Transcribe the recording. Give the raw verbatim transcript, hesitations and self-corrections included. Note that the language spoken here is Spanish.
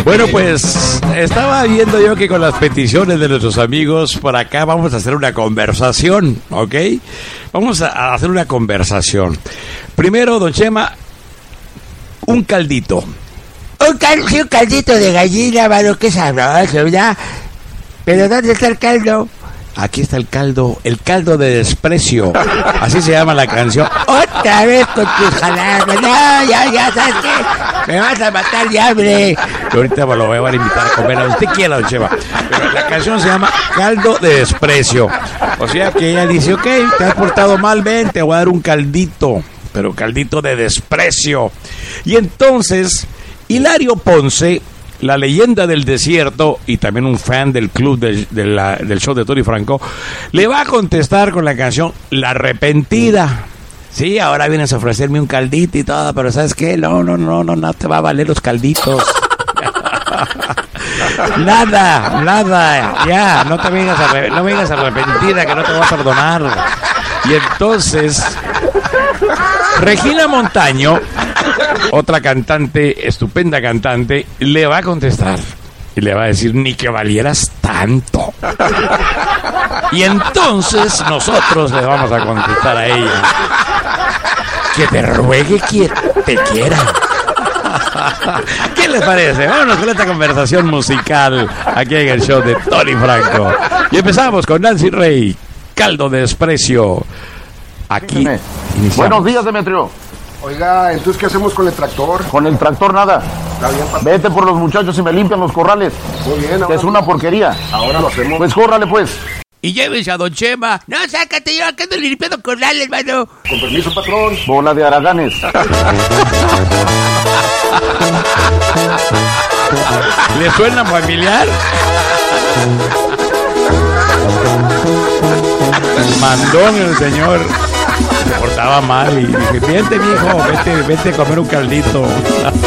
Bueno, pues estaba viendo yo que con las peticiones de nuestros amigos por acá vamos a hacer una conversación, ¿ok? Vamos a hacer una conversación. Primero, don Chema, un caldito. Un, cal, un caldito de gallina, mano, qué sabroso, ¿ya? Pero ¿dónde está el caldo? Aquí está el caldo, el caldo de desprecio. Así se llama la canción. Otra vez con tus jaladas. No, ya, ya, ¿sabes qué? Me vas a matar de hambre. Yo ahorita me lo voy a invitar a comer a usted quiera, don Chema. Pero la canción se llama Caldo de Desprecio. O sea que ella dice, ok, te has portado mal, ven, te voy a dar un caldito. Pero caldito de desprecio. Y entonces, Hilario Ponce, la leyenda del desierto y también un fan del club de, de la, del show de Tony Franco, le va a contestar con la canción La Arrepentida. Sí, ahora vienes a ofrecerme un caldito y todo, pero ¿sabes qué? No, no, no, no, no te va a valer los calditos. Nada, nada, ya, no te vengas a, no vengas arrepentida, que no te voy a perdonar. Y entonces, Regina Montaño, otra cantante, estupenda cantante, le va a contestar y le va a decir, ni que valieras tanto. Y entonces nosotros le vamos a contestar a ella, que te ruegue quien te quiera. ¿Qué les parece? Vámonos con esta conversación musical aquí en el show de Tony Franco. Y empezamos con Nancy Rey, Caldo de Desprecio. Aquí iniciamos. Buenos días, Demetrio. Oiga, entonces, ¿qué hacemos con el tractor? Con el tractor nada. Está bien, papá. Vete por los muchachos y me limpian los corrales. Muy bien, Que ahora es una porquería. Ahora lo hacemos. Pues córrale, pues. Y llévense a don Chema. No, sácate, yo acá ando limpiando corrales, hermano. Con permiso, patrón. Bola de haraganes. ¿Le suena familiar? Mandón el señor. Se portaba mal y dije, vente, mijo, vete, vete a comer un caldito.